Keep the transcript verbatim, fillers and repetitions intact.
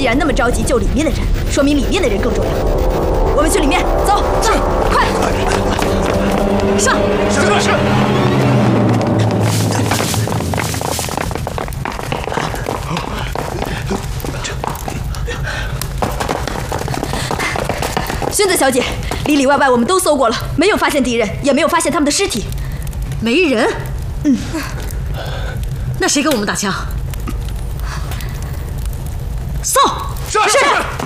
然那么着急救里面的人，说明里面的人更重要。我们去里面，走，走，快！上！ 是是。 薰子小姐，里里外外我们都搜过了，没有发现敌人，也没有发现他们的尸体。 没人？嗯。那谁跟我们打枪？送。 是是。